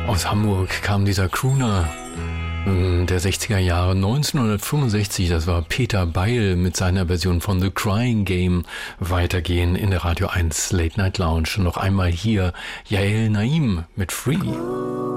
Aus Hamburg kam dieser Crooner der 60er Jahre. 1965, das war Peter Beil mit seiner Version von The Crying Game. Weitergehen in der Radio 1 Late Night Lounge. Noch einmal hier Yael Naim mit Free.